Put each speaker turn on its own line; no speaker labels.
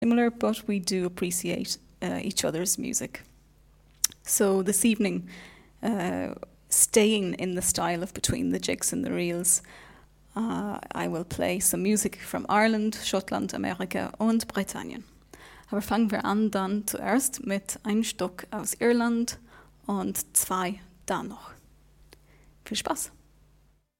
similar, but we do appreciate each other's music. So this evening, staying in the style of Between the Jigs and the Reels, I will play some music from Ireland, Schottland, Amerika und Britannien. Aber fangen wir an dann zuerst mit einem Stück aus Irland und zwei dann noch. Viel Spaß!